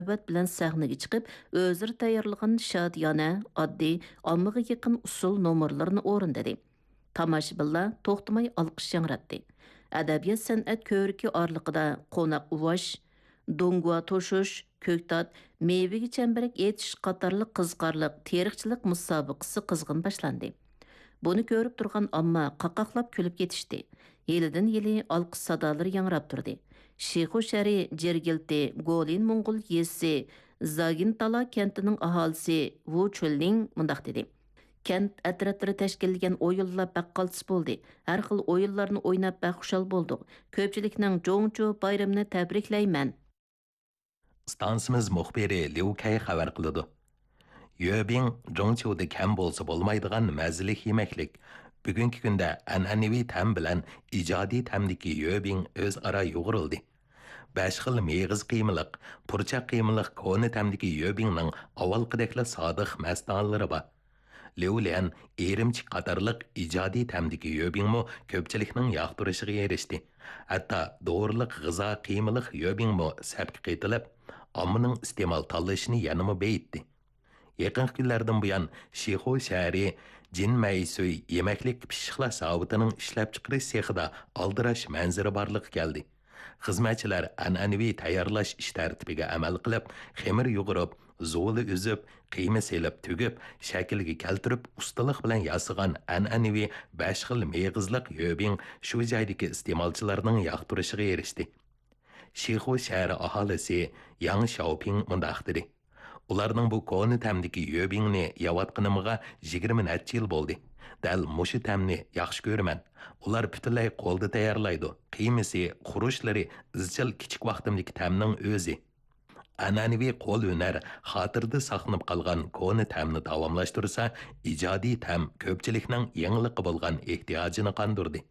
muhabbat bilan sahnaga chiqib, o'zlari tayyorlagan shodiyona, oddiy, ommaga yaqin usul nomerlarini o'rindadi. Tomoshabinlar to'xtamay olqish yangratdi. Adabiyot san'at ko'riki orliqida qo'noq uvash, do'ngua to'shish, ko'ktat, mevaga chambarak etish qatorliq qiziqarliq teriqchilik musobaqasi qizg'in boshlandi. Buni ko'rib turgan omma qaqaqlab kulib ketishdi. Yelidan yeli olqish sadolari yangrab turdi. Shixu Shari Jergilti Golin Mongol yesi Zagintala kentining aholisi Wu Chulning mundaq dedi. Kent atroflari tashkillagan o'yinlar baqqaltis bo'ldi. Har xil o'yinlarni o'ynab baxushal bo'ldik. Ko'pchilikning Jongchu bayramini tabriklayman. Stansimiz muxbiri Liu Kai xabar qiladi. Yöbing Zhongqiuda kam bo'lsa bo'lmaydigan mazalik yemeklik. Bugungi kunda an'anaviy tam bilan ijodiy tamdiki yöbing o'zaro yo'g'rildi. 5 xil meg'iz qiymiliq, purchaq qiymiliq koni tamdiki yöbingning avvalqidekla sodiq mastonlari bor. Liulian erimchi qatorliq ijodiy tamdiki yöbingmi ko'pchilikning yoqtirishiga erishdi. Hatto doğruluq g'izo qiymiliq yöbingmi sabqi qitilib, ommaning iste'mol tanlashini yanama beyitdi. Yaqin kunlardan buyon Shixu shahri Jin Maysuy yemeklik pishiqlash zavodining ishlab chiqarish sexida aldirash manzara borliq keldi. Xizmatchilar an'anaviy tayyorlash ish tartibiga amal qilib, xemir yug'irib, zo'li uzib, qiyma selib tugib, shaklga keltirib, ustalik bilan yasagan an'anaviy 5 xil meg'izliq yöbing shu joydagi iste'molchilarning yoqtirishiga erishdi. Shixu shahri aholisi Yang Xiaoping mundaq dedi. Ularning bu koni tamdiki yöbingni yavatqinimiga 20 necha yil bo'ldi. Dal mushu tamni yaxshi ko'raman. Ular butunlay qo'lda tayyorlaydi. Qiymasi, qurishlari izchil kichik vaqtimdagi tamning o'zi. An'anaviy qo'l hunar xotirda saqlanib qolgan koni tamni davomlashtirsa, ijodiy tam ko'pchilikning yangilikqa bo'lgan ehtiyojini qondirdi.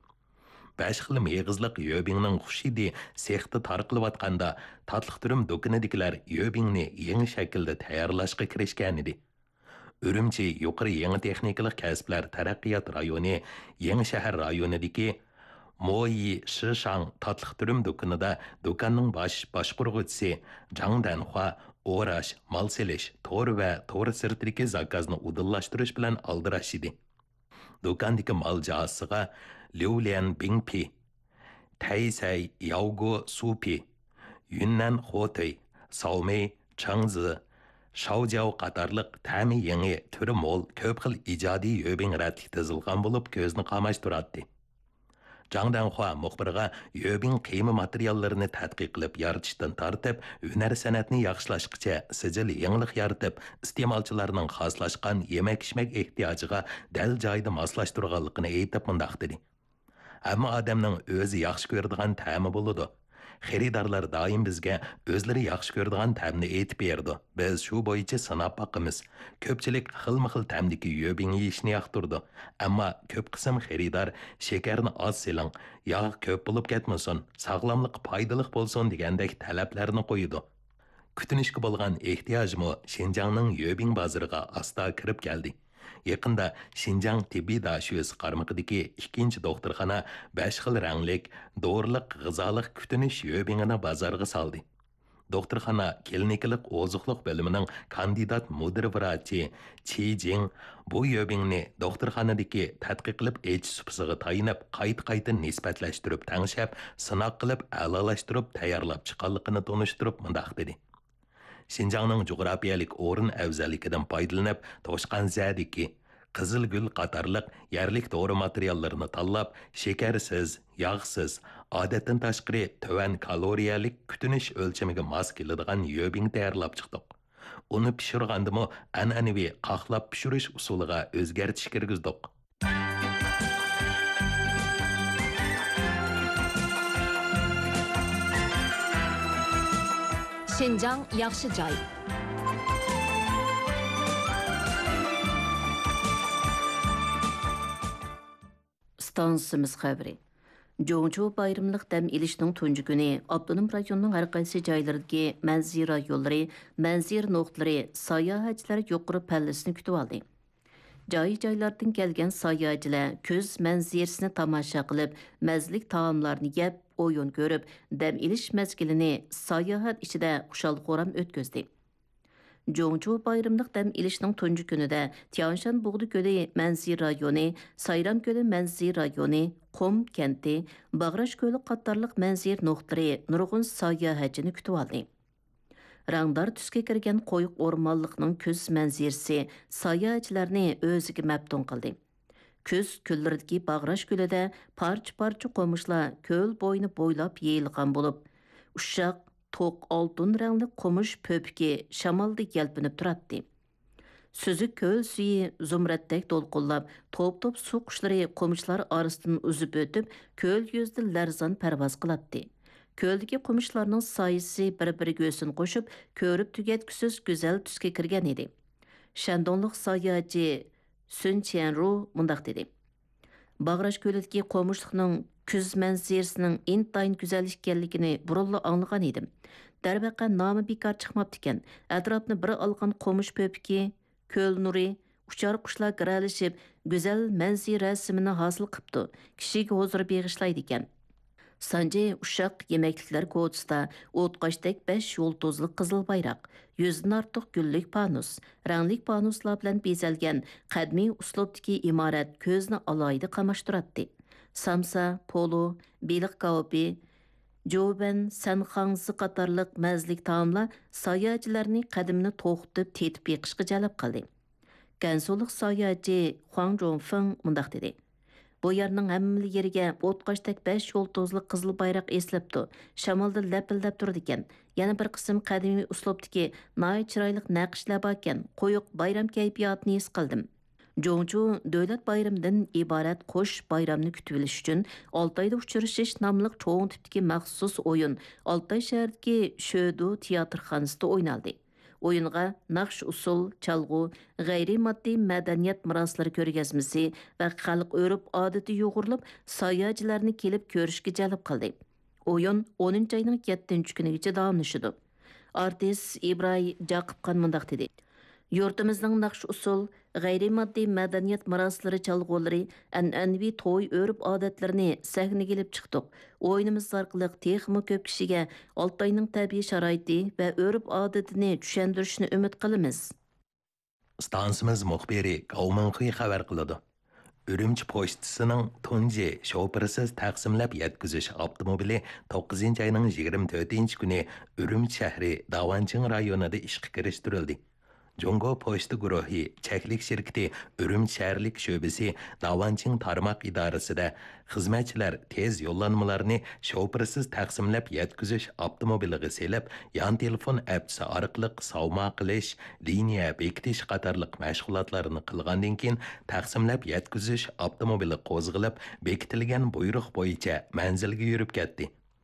5 xil meg'izliq yöbingning xushidi sexda tarqilayotganda tatliq turum do'konidagilar yöbingni yangi shaklda tayyorlashga kirishgan edi. Urumchi yuqori yangi texnikalik kasblar taraqqiyot rayoni yangi shahar rayonidagi Moyi Shishang tatliq turum do'konida do'konning boshquruvchisi Zhang Danhua o'rash, mal selish, to'r va to'r sirtidagi zakazni udillashtirish bilan aldirash edi. Do'kondagi mal jahosiga Liulian Bingpi, Taisai Yaoguo Supi, Yunnan Hotei, Saomei Changzi, Shaojiao qatorliq ta'mi yangi turi mo'l ko'p xil ijodiy yöbing ratlik tizilgan bo'lib ko'zni qamashtiradi. Zhang Danhua muxbirga yöbing qiyma materiallarini tadqiq qilib yaratishdan tortib, hunar san'atni yaxshilashgacha sijil yangilik yaratib, iste'molchilarning xoslashgan yemak-ichmak ehtiyojiga dal joyida moslashtirganligini aytib mundaq dedi. Hamma odamning o'zi yaxshi ko'radigan ta'mi bo'ladi. Xaridorlar doim bizga o'zlari yaxshi ko'radigan ta'mni aytib berdi. Biz shu bo'yicha sinab boqamiz. Ko'pchilik xilma-xil ta'mdagi yöbing yeyishni yoqtirdi. Ammo ko'p qism xaridor shakarni oz seling, yog' ko'p bo'lib ketmasin, sog'lomlik foydali bo'lsin degandek talablarni qo'ydi. Kutinishga bo'lgan ehtiyojmi Xinjiangning yöbing bozoriga asta kirib keldi. Yaqında Xinjiang tibbiy dashiyasi qarmog'idagi ikkinchi doktorxona 5 xil ranglik, doğruluq g'izoliq kutinish yöbingini bozorga soldi. Doktorxona klinikalik oziqliq bo'limining kandidat mudir vrachi Chi Jing bu yöbingni doktorxonadagi tadqiq qilib echish supisiga tayinib, qayta nisbatlashtirib, tangshab, sinoq qilib, a'lolashtirib, tayyorlab chiqqanligini tunishtirib mundaq dedi. Xinjiangning jug'rafiyalik o'rin afzalligidan foydalanib, to'shqan zadiki, qizil gul qatorliq yerlik to'g'ri materiallarini tanlab, shakarsiz, yog'siz, odatdan tashqari tuvan kaloriyalik kutinish o'lchamiga mos keladigan yöbing tayyorlab chiqdik. Uni pishirgandimi an'anaviy qaqlab pishirish usuliga o'zgartish kirgizdik. Şinjan yaxshi joy. Stansimiz xəbəri. Jongchu bayramlıq dəm ilişinin tuncu günü Abdunum rayonunun hər qaysı joylaridagi manzir rayonlari, manzir nöqtələri sayohatchilar yuqori pallasini kutib oldi. Joy-joylardan kelgan sayohatchilar ko'z manzirisini tomosha qilib, mazlik taomlarni yeb, o'yin ko'rib, dam ilish mezgilini sayohat ichida xushal-xo'ram o'tkazdi. Жоңчу bayramlıq dam ilishning tunji kunida Tianshan Bug'di ko'li Manzi rayoni, Sayram ko'li Manzi rayoni, Qum kenti, Bag'rash ko'li qatorliq manzir nuqtalari nurg'un sayohatchini kutib oldi. Rangdar tusga kirgan qo'yiq o'rmonliqning kuz manzirasi sayohatchilarni o'ziga maftun qildi. Kuz kunlaridagi Bag'rash ko'lida parcha-parcha qo'mishlar ko'l bo'yini bo'ylab yeyilgan bo'lib, ushaq to'q oltin rangli qo'mish po'piki shamolda yelpinib turadi. Süzük ko'l suyi zumratdek to'lqinlab, top-top suv qushlari qo'mishlar orasidan uzib o'tib, ko'l yuzida larzon parvoz qiladi. Ko'ldagi qo'mishlarning soyisi bir-biriga o'sin qo'shib, ko'rib tugatkusiz go'zal tusga kirgan edi. Shandonliq sayohatchi Sun Qianru mundaq dedi. Bag'rash ko'lidagi qo'mishliqning kuz manzirasining intayin go'zal ekanligini burunla anglagan edim. Darvaqa nomi bekor chiqmabdi ekan. Atrofni bir olgan qo'mish po'piki, ko'l nuri, uchar qushlar giralishib, go'zal manzir rasmini hosil qilibdi. Kishiga huzur beg'ishlaydi ekan. Sanjay ushaq yemekliklar ko'tsida o'tqashdek 5 yulduzli qizil bayroq, 100dan ortiq gullik panus, ranglik panuslar bilan bezalgan qadimiy uslubdagi imorat ko'zni alohida qamashtiradi. Samsa, polo, beliq kavobi, jo'ban, sanxangzi qatorliq mazlik taomlar sayohatchilarning qadimini to'xtatib tetib yiqishga jalb qildi. Gansuliq sayohatchi Huang Zhongfeng mundaq dedi. Bu yerning hamma yeriga o'tqashdek 5 yulduzli qizil bayroq eslabdi. Shamolda lapillab turdi ekan. Yana bir qism qadimiy uslubdagi noy chiroyli naqshlar bor ekan. Qo'yiq bayram kayfiyatini his qildim. Жоңчу davlat bayramdan iborat qo'sh bayramni kutib olish uchun Oltayda uchrashish nomli cho'ng tipdagi maxsus o'yin Oltay shahridagi Shodu teatrxonasida o'ynaldi. O'yinga naqsh usul, chalg'u, g'ayri moddiy madaniyat meroslari ko'rgazmasi va xalq urf-odati yo'g'rilib, sayohatchilarni kelib ko'rishga jalb qildi. O'yin 10 oyning 7 kunigacha davomlashadi. Artist Ibray Jaqibxon mundaq dedi. Yurtimizning naqsh usul, g'ayri moddiy madaniyat meroslari chalg'ulari, an'anaviy to'y urf-odatlarini sahnaga kelib chiqdik. O'yinimiz orqali texmi ko'p kishiga Oltayning tabiiy sharoiti va urf-odatini tushuntirishni umid qilamiz. Stansimiz muxbiri Qavmanqi xabar qiladi. Ürümçi pochtasining tunji shopirsiz taqsimlab yetkazish avtomobili 9 ayning 24-kuni Ürümçi shahri Davanching rayonida ishga kirishtirildi. Jongo Pochta guruhi cheklik shirkati Ürümçi shaharlik sho'basi Davanching tarmoq idorasida xizmatchilar tez yo'llanmalarni shopirsiz taqsimlab yetkazish avtomobiliga selib, yon telefon appsi orqali savma qilish, liniya bekitish qatorliq mashg'ulotlarni qilgandan keyin taqsimlab yetkazish avtomobili qo'zg'alib, bekitilgan buyruq bo'yicha manzilga yurib ketdi.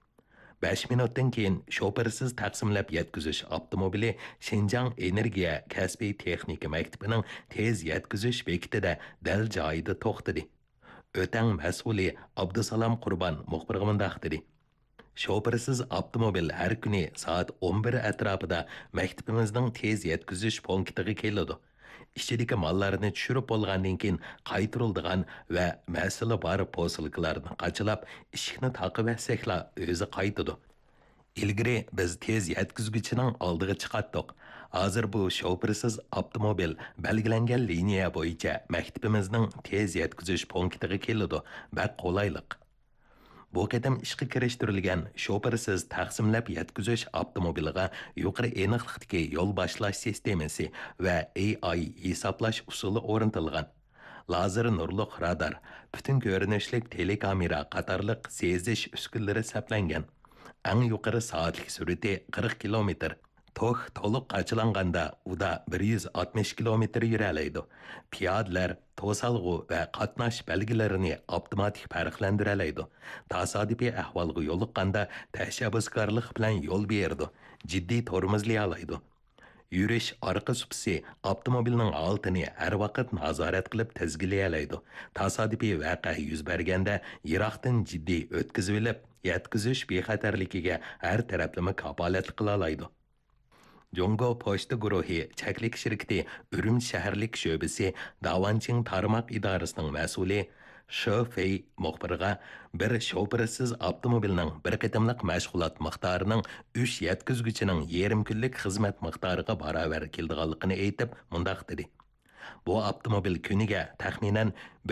5 minutdan keyin şofersiz taqsimlab yetkazish avtomobili Şinjan Energiya kasbiy texnika maktabining tez yetkazish bekitida dal joyida to'xtadi. O'tang mas'uli Abdusalom Qurbon muxbirga mundaq dedi. Şofersiz avtomobil har kuni soat 11 atrofida maktabimizning tez yetkazish punktiga keladi. İçideki mallarını tushirib bo'lgandan keyin qaytarildigan va mas'uli bor posilkalarni qachilab, eshikni taqib etsaklar o'zi qaytadi. Ilgari biz tez yetkazgichining oldiga chiqatdik. Hozir bu shofirsiz avtomobil belgilangan liniya bo'yicha maktabimizning tez yetkazish punktiga keladi va qulaylik. Bu qadam ishga kirishtirilgan shofirsiz taqsimlab yetkazish avtomobiliga yuqori aniqlikdagi yo'l boshlash sistemasi va AI hisoblash usuli o'rnatilgan. Lazer nurliq radar, butun ko'rinishlik telekamera qatorliq sezish uskunalari saplangan. Eng yuqori soatlik sur'ati 40 km. To'q to'liq ochilganda uda 160 km yuralaydi. Piyodalar to'salg'u va qatnash belgilarini avtomatik farqlantiradi. Tasodifiy ahvolga yo'liqqanda tashabbuskorlik bilan yo'l berdi. Jiddiy tormozlay oladi. Yurish orqa supsi avtomobilning altini har vaqt nazorat qilib tizgilay oladi. Tasodifiy voqea yuz berganda yiroqdan jiddiy o'tkazib olib, yetkazish bexatarligiga har taraflama kafolat qila oladi. Jongo Pochta guruhi cheklik shirkati Ürümçi shaharlik sho'basi Davanching tarmoq idorasining mas'uli Шофей мұхбірға бір шоферсіз автомобилінің бір қытымлық мәшғулат мұқтарының 3 еткізгічінің ерім күлік қызмет мұқтарыға баравер келдіғалықыны ейтіп мұндақ деді. Bu avtomobil kuniga taxminan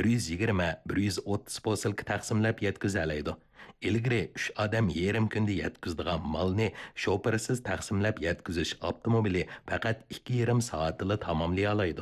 120-130 posilka taqsimlab yetkaziladi. Ilgari 3 odam yarim kunda yetkazadigan malni shofersiz taqsimlab yetkazish avtomobili faqat 2,5 soatda tamomlay oladi.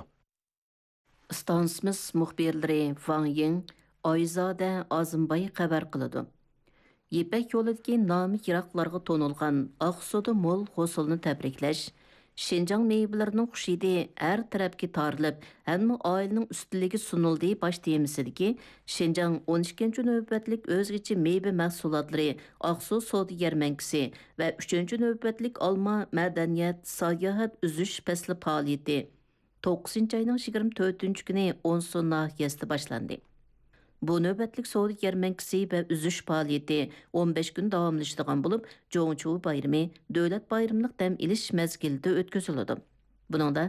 Stansimiz muxbirlari Wang Ying, Oyzoda Azimboy xabar qiladi. Yepak yo'lidagi nomi yiroqlarga to'nilgan Aqsuda mo'l hosilni tabriklash, Şinjan meyvelerining xushidi har tarafga tarilib, hamma oilaning ustunligi sunildi bosh temisidagi Şinjan 12-chi navbatlik o'zgacha meyve mahsulotlari Aqsu savdo yarmankasi va 3-chi navbatlik olma madaniyat sayohat uzish fasli faoliyati 9-oyning 24-kuni Onsun nahiyasida boshlandi. Bu növbətlik savdo yarmankasi və üzüş fəaliyyəti 15 gün davamlaşdırğan olub, Жоңчу bayramı dövlət bayramlıq dəm iliş məzgilində ötküzülüdü. Buningda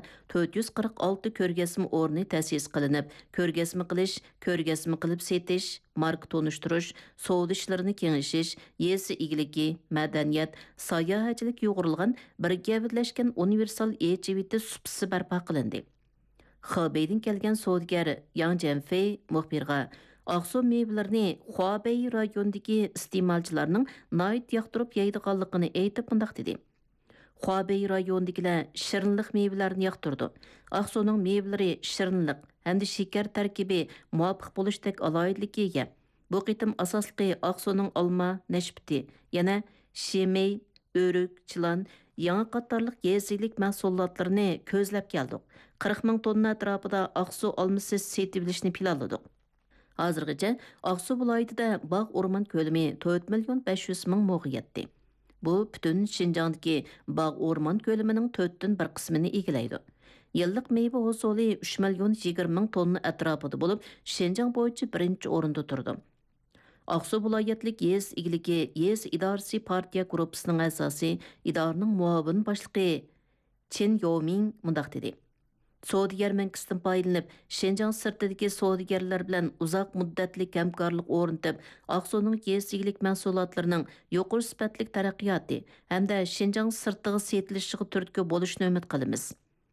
446 ko'rgazma o'rni ta'sis qilinib, ko'rgazma qilish, ko'rgazma qilib setish, marka tonishtirish, savdo ishlarini kengashish, yezi igiligi, madaniyat, sayohatchilik yo'g'rilgan bir gavillashgan universal ejiviti supsi barpo qilindi. Xabeydan kelgan savdogar Yang Jianfei muxbirga Aqsu meyvelerini Huabey rayonidagi iste'molchilarning nayt yoqtirib yeydiganligini aytib bundoq dedi. Huabey rayonidagilar shirinlik meyvelerini yoqtirdi. Aqsuning meyvelari shirinlik hamda shakar tarkibi muvofiq bo'lishdek aloyidlikka ega. Bu qitim asosli Aqsuning olma, nashpiti, yana shemey, o'rik, chilan, yangi qatorliq yezilik mahsulotlarini ko'zlab keldik. 40 ming tonna atrofida Aqsu olmasi setilishni planladik. Hozirgacha Aqsu viloyatida bog' o'rmon ko'lami 4 million 500 ming mo'g'i yetdi. Bu butun Şinjandagi bog' o'rmon ko'lamining 4dan 1 qismini egallaydi. Yillik meyve hosili 3 million 20 ming tonna atrofida bo'lib, Şinjan bo'yicha birinchi o'rinda turdi. Aqsu viloyatlik yez igiligi yez idorasi partiya gruppasining asosi idoraning muavin boshlig'i Chen Yoming mundaq dedi. Savdo yarmankasidan foydalanib, Şinjan sirtidagi savdogarlar bilan uzoq muddatli hamkorlik o'rnatib, Aqsuning yeziglik mahsulotlarining yuqori sifatli taraqqiyoti hamda Şinjan sirtiga setilishiga turtki bo'lishni umid qilamiz.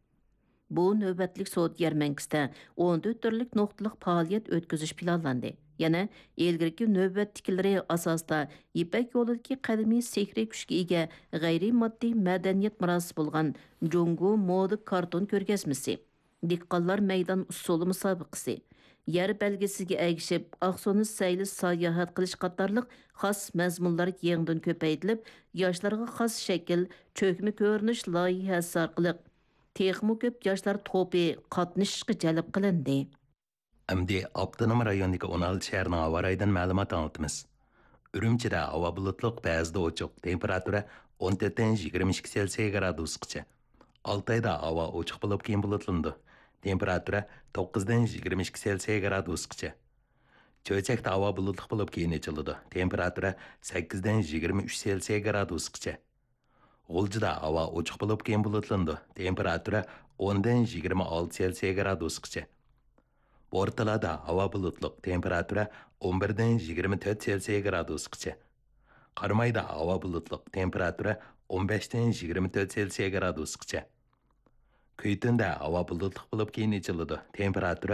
Bu növbətlik savdo yarmankasida 14 turlik nuqtalik faoliyat o'tkazish planlandi. Yana ilgirki növbətdikilari asosida Ipak yo'lidagi qadimiy sehriy kuchga ega g'ayriy moddiy madaniyat merosi bo'lgan Jongu moda karton ko'rgazmasi, dehqonlar maydon usuli musobaqasi, yer belgisiga egishib Aqsuni sayli sayohat qilish qatorliq xos mazmunlar yangidan ko'paytirilib, yoshlarga xos shakl, cho'kma ko'rinish loyihasi orqali texmo ko'p yoshlar to'pi qatnashishga jalb qilindi. Әмді Abdunum rayonidagi 16 şəhərin hava rayından məlumat anlatımız. Ürümçidə hava bulutluk, bəzida ochiq, temperatura 14-22 Selsiya gradusgacha. Altayda hava ochiq bo'lib keyin bulutlandı. Temperatura 9-22 Selsiya gradusgacha. Cho'chakda hava bulutluq bo'lib keyin ochiladi. Temperatura 8-23 Selsiya gradusgacha. G'uljida hava ochiq bo'lib keyin bulutlandı. Temperatura 10-26 Selsiya gradusgacha. O'rtalarda havo bulutluq, temperatura 11-24 Selsiya gradusgacha. Qarmayda havo bulutluq, temperatura 15-24 Selsiya gradusgacha. Kuytunda havo bulutluq bo'lib keyin ochiladi. Temperatura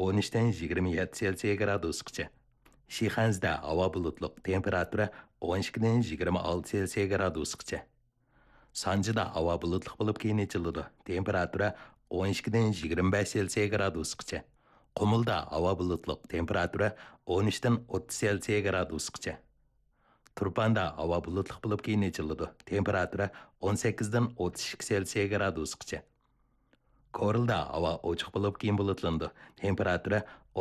13-27 Selsiya gradusgacha. Shixanzda havo bulutluq, temperatura 12-26 Selsiya gradusgacha. Sanjida havo bulutluq bo'lib keyin ochiladi. Temperatura 12-25 Selsiya gradusgacha. Qumulda havo bulutluq, temperatura 13-30 Selsiya gradusgacha. Turpanda havo bulutluq bo'lib keyin ochiladi. Temperatura 18-32 Selsiya gradusgacha. Korilda havo ochiq bo'lib keyin bulutlandi. Temperatura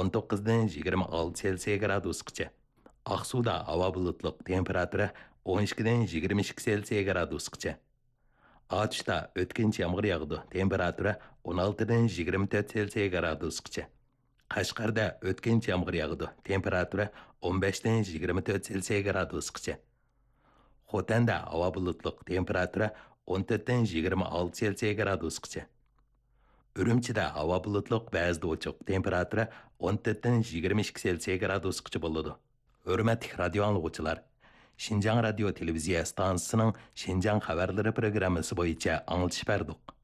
19-26 Selsiya gradusgacha. Aqsuda havo bulutluq, temperatura 12-22 Selsiya gradusgacha. Ağaçda o'tkinchi yomg'ir yog'di. Temperatura 16-24 Selsiya gradusgacha. Qashqarda o'tkinchi yomg'ir yog'di. Temperatura 15-24 Selsiya gradusgacha. Xotanda havo bulutluq, temperatura 14-26 Selsiya gradusgacha. Үрімчіде havo bulutliq, ba'zida ochiq, temperatura 14-dan 22 Selsiya gradusgacha bo'ladi. Hurmatli radio anglag'uvchilar, Şinjan Radio televiziya stansiyasining Şinjan xabarlari programmasi bo'yicha anglitib berdik.